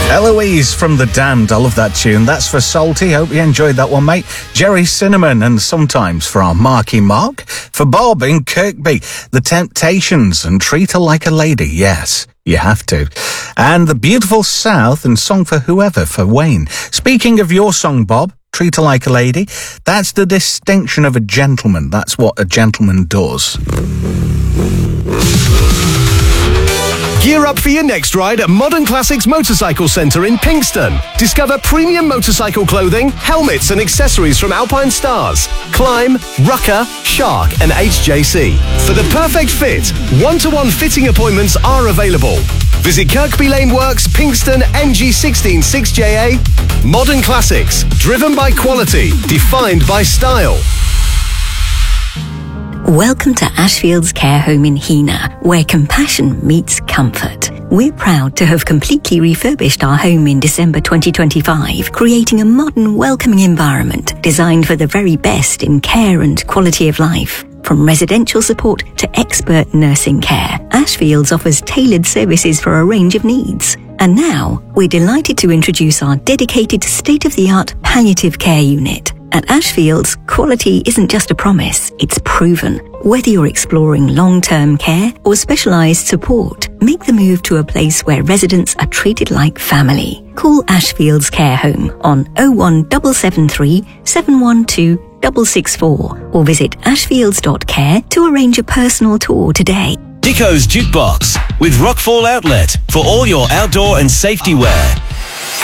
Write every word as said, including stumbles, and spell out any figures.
Eloise from The Damned. I love that tune. That's for Salty. Hope you enjoyed that one, mate. Jerry Cinnamon, and sometimes for our Marky Mark. For Bob in Kirkby, The Temptations and Treat Her Like a Lady. Yes, you have to. And The Beautiful South and Song for Whoever for Wayne. Speaking of your song, Bob, Treat Her Like a Lady, that's the distinction of a gentleman. That's what a gentleman does. Gear up for your next ride at Modern Classics Motorcycle Centre in Pinxton. Discover premium motorcycle clothing, helmets and accessories from Alpine Stars, Climb, Rucker, Shark and H J C. For the perfect fit, one-to-one fitting appointments are available. Visit Kirkby Lane Works, Pinxton, N G one six six J A. Modern Classics, driven by quality, defined by style. Welcome to Ashfield's Care Home in Heanor, where compassion meets comfort. We're proud to have completely refurbished our home in December twenty twenty-five, creating a modern, welcoming environment designed for the very best in care and quality of life. From residential support to expert nursing care, Ashfields offers tailored services for a range of needs. And now, we're delighted to introduce our dedicated state-of-the-art palliative care unit. At Ashfields, quality isn't just a promise, it's proven. Whether you're exploring long-term care or specialised support, make the move to a place where residents are treated like family. Call Ashfields Care Home on oh one seven seven three, seven one two, six six four or visit ashfields dot care to arrange a personal tour today. Dico's Jukebox with Rockfall Outlet for all your outdoor and safety wear.